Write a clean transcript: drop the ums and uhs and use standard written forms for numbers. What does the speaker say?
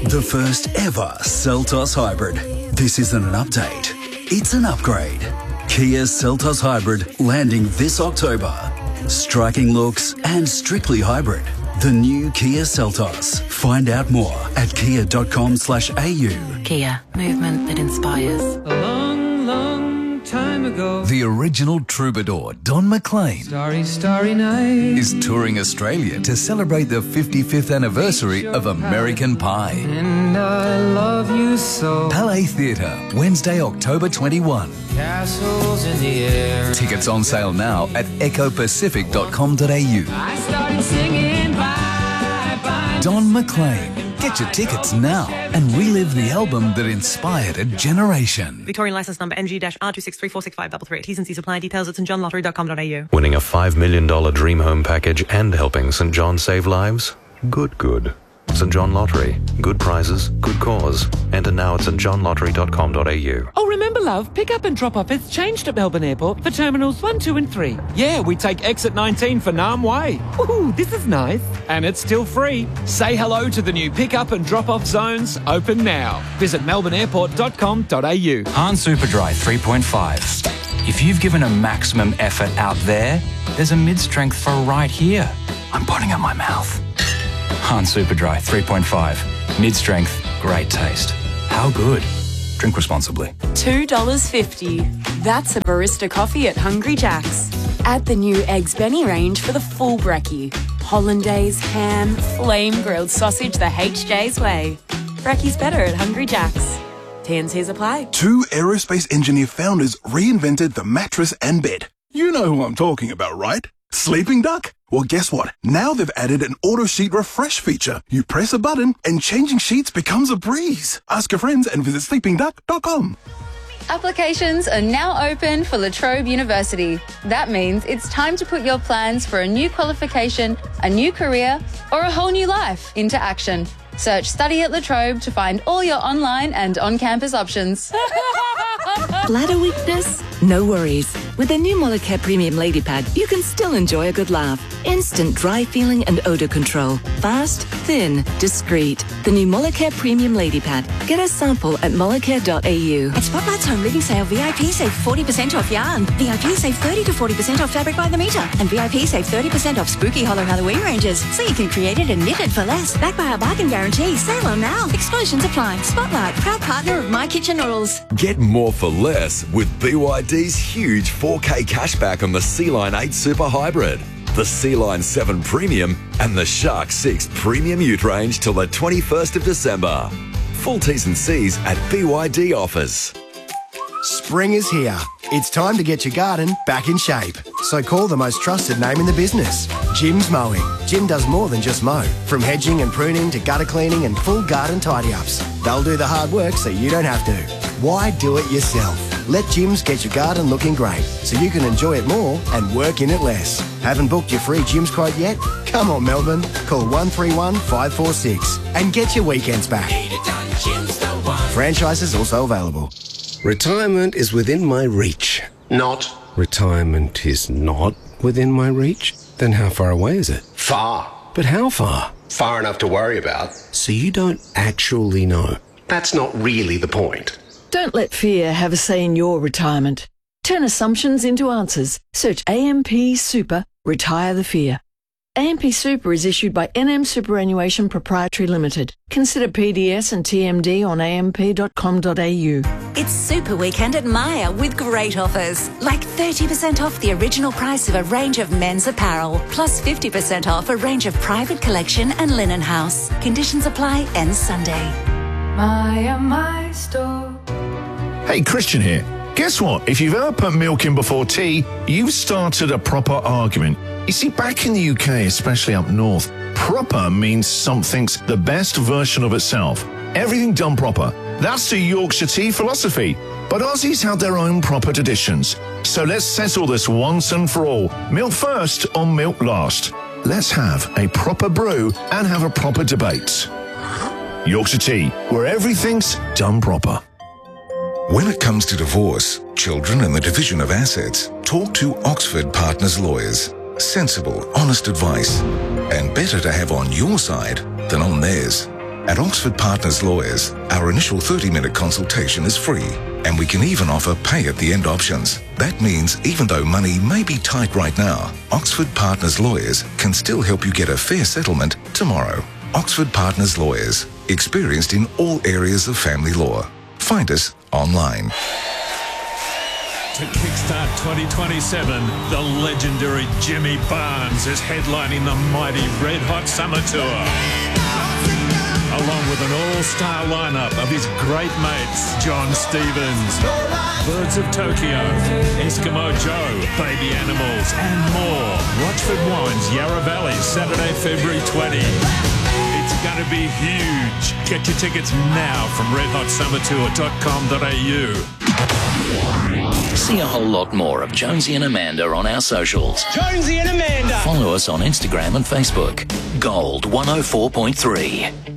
The first ever Seltos Hybrid. This isn't an update, it's an upgrade. Kia Seltos Hybrid landing this October. Striking looks and strictly hybrid. The new Kia Seltos. Find out more at kia.com/au. Kia, movement that inspires. A long, long time ago, The original troubadour, Don McLean, starry, starry night, is touring Australia to celebrate the 55th anniversary of American Pie. and I love you so. Palais Theatre, Wednesday, October 21. Castles in the air. Tickets on sale now at ecopacific.com.au. I started singing bye bye. Don McLean. Get your tickets now and relive the album that inspired a generation. Victorian licence number NG-R2634653. T's and C's apply. Details at stjohnlottery.com.au. Winning a $5 million dream home package and helping St John save lives? Good. St John Lottery. Good prizes, good cause. Enter now at stjohnlottery.com.au. Oh, remember, love, pick up and drop off has changed at Melbourne Airport for Terminals 1, 2 and 3. Yeah, we take exit 19 for Nam Way. Ooh, this is nice. And it's still free. Say hello to the new pick up and drop off zones, open now. Visit melbourneairport.com.au. Han Superdry 3.5. If you've given a maximum effort out there, there's a mid-strength for right here. I'm putting in my mouth. Han Superdry 3.5. Mid-strength, great taste. How good? Drink responsibly. $2.50. That's a barista coffee at Hungry Jack's. Add the new Eggs Benny range for the full brekkie. Hollandaise, ham, flame grilled sausage the HJ's way. Brekkie's better at Hungry Jack's. T&Cs apply. Two aerospace engineer founders reinvented the mattress and bed. You know who I'm talking about, right? Sleeping Duck? Well, guess what? Now they've added an auto sheet refresh feature. You press a button and changing sheets becomes a breeze. Ask your friends and visit sleepingduck.com. Applications are now open for La Trobe University. That means it's time to put your plans for a new qualification, a new career, or a whole new life into action. Search Study at La Trobe to find all your online and on-campus options. Bladder weakness? No worries. With the new Molicare Premium Lady Pad, you can still enjoy a good laugh. Instant dry feeling and odour control. Fast, thin, discreet. The new Molicare Premium Lady Pad. Get a sample at molicare.au. At Spotlight's Home Living Sale, VIP save 40% off yarn. VIP save 30 to 40% off fabric by the metre. And VIP save 30% off spooky Hollow Halloween ranges. So you can create it and knit it for less. Backed by our bargain guarantee. Sale on now. Exclusions apply. Spotlight, proud partner of My Kitchen Rules. Get more for less with BYD's huge 4K cashback on the Sea-Line 8 Super Hybrid, the Sea-Line 7 Premium and the Shark 6 Premium Ute range till the 21st of December. Full T's and C's at BYD offers. Spring is here. It's time to get your garden back in shape. So call the most trusted name in the business, Jim's Mowing. Jim does more than just mow. From hedging and pruning to gutter cleaning and full garden tidy-ups. They'll do the hard work so you don't have to. Why do it yourself? Let Jim's get your garden looking great so you can enjoy it more and work in it less. Haven't booked your free Jim's quote yet? Come on, Melbourne. Call 131 546 and get your weekends back. Franchises also available. Retirement is within my reach. Not. Retirement is not within my reach? Then how far away is it? Far. But how far? Far enough to worry about. So you don't actually know. That's not really the point. Don't let fear have a say in your retirement. Turn assumptions into answers. Search AMP Super, Retire the Fear. AMP Super is issued by NM Superannuation Proprietary Limited. Consider PDS and TMD on amp.com.au. It's Super Weekend at Myer with great offers. Like 30% off the original price of a range of men's apparel, plus 50% off a range of private collection and linen house. Conditions apply, ends Sunday. My store. Hey, Christian here. Guess what? If you've ever put milk in before tea, you've started a proper argument. You see, back in the UK, especially up north, proper means something's the best version of itself. Everything done proper. That's the Yorkshire tea philosophy. But Aussies have their own proper traditions. So let's settle this once and for all. Milk first or milk last. Let's have a proper brew and have a proper debate. Yorkshire tea, where everything's done proper. When it comes to divorce, children and the division of assets, talk to Oxford Partners Lawyers. Sensible, honest advice. And better to have on your side than on theirs. At Oxford Partners Lawyers, our initial 30-minute consultation is free, and we can even offer pay-at-the-end options. That means even though money may be tight right now, Oxford Partners Lawyers can still help you get a fair settlement tomorrow. Oxford Partners Lawyers, experienced in all areas of family law. Find us online. To kickstart 2027, the legendary Jimmy Barnes is headlining the mighty Red Hot Summer Tour. Along with an all-star lineup of his great mates, John Stevens, Birds of Tokyo, Eskimo Joe, Baby Animals, and more. Rochford Wines, Yarra Valley, Saturday, February 20. It's going to be huge. Get your tickets now from redhotsummertour.com.au. See a whole lot more of Jonesy and Amanda on our socials. Jonesy and Amanda. Follow us on Instagram and Facebook. Gold 104.3.